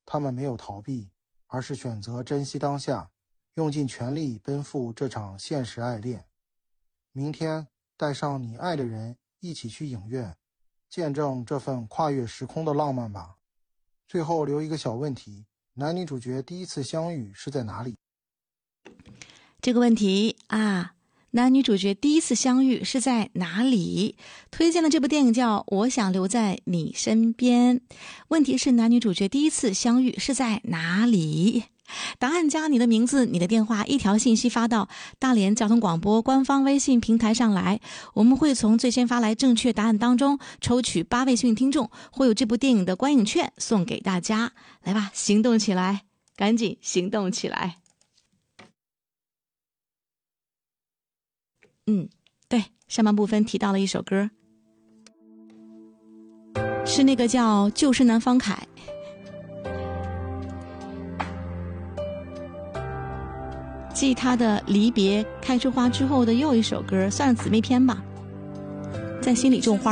他们没有逃避，而是选择珍惜当下，用尽全力奔赴这场现实爱恋。明天带上你爱的人一起去影院，见证这份跨越时空的浪漫吧。最后留一个小问题，男女主角第一次相遇是在哪里？ 这个问题啊，男女主角第一次相遇是在哪里？推荐的这部电影叫《我想留在你身边》。问题是男女主角第一次相遇是在哪里？答案加你的名字、你的电话，一条信息发到大连交通广播官方微信平台上来，我们会从最先发来正确答案当中抽取8位幸运听众，会有这部电影的观影券送给大家。来吧，行动起来，赶紧行动起来。对，上半部分提到了一首歌，是那个叫《旧时南方凯》。继他的离别开出花之后的又一首歌，算是姊妹篇吧，在心里种花。